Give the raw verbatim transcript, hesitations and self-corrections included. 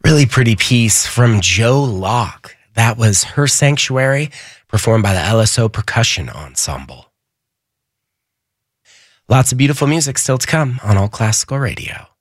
Really pretty piece from Joe Locke. That was Her Sanctuary, performed by the L S O Percussion Ensemble. Lots of beautiful music still to come on All Classical Radio.